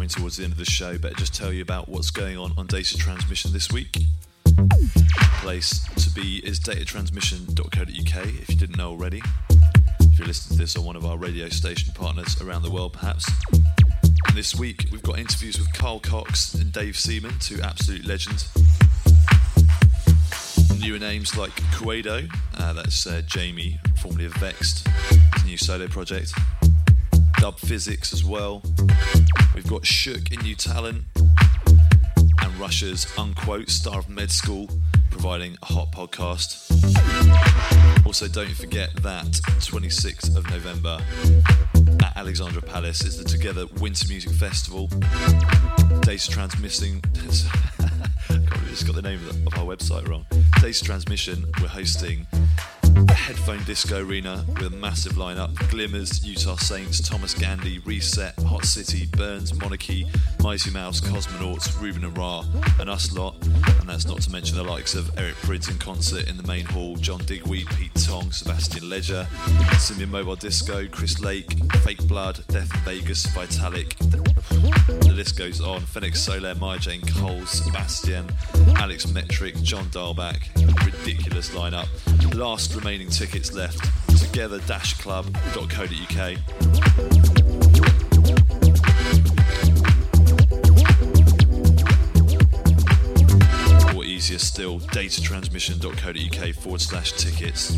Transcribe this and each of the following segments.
coming towards the end of the show, better just tell you about what's going on Data Transmission this week. Place to be is datatransmission.co.uk if you didn't know already. If you're listening to this on one of our radio station partners around the world, perhaps. And this week we've got interviews with Carl Cox and Dave Seaman, two absolute legends. Newer names like Cuedo, that's Jamie, formerly of Vexed, his new solo project. Dub Physics as well. We've got Shook in New Talent, and Russia's Unquote, star of Med School, providing a hot podcast. Also, don't forget that 26th of November at Alexandra Palace is the Together Winter Music Festival. Data Transmission. I just got the name of our website wrong. Data Transmission, we're hosting the Headphone Disco Arena with a massive lineup: Glimmers, Utah Saints, Thomas Gandy, Reset, Hot City, Burns, Monarchy, Mighty Mouse, Cosmonauts, Ruben and Ra, and us lot. And that's not to mention the likes of Eric Prydz in concert in the main hall, John Digweed, Pete Tong, Sebastian Ledger, Simian Mobile Disco, Chris Lake, Fake Blood, Death in Vegas, Vitalik. The list goes on. Phoenix Soler, Maya Jane Cole, Sebastian, Alex Metric, John Dahlback. Ridiculous lineup. Last remaining tickets left. Together-club.co.uk. Or easier still, datatransmission.co.uk/tickets.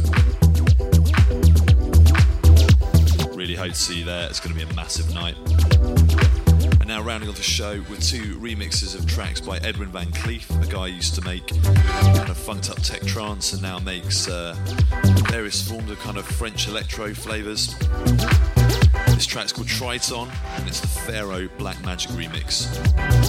Really hope to see you there. It's going to be a massive night. And now rounding off the show with two remixes of tracks by Edwin Van Cleef, a guy who used to make kind of funked up tech trance and now makes various forms of kind of French electro flavours. This track's called Triton and it's the Pharaoh Black Magic remix.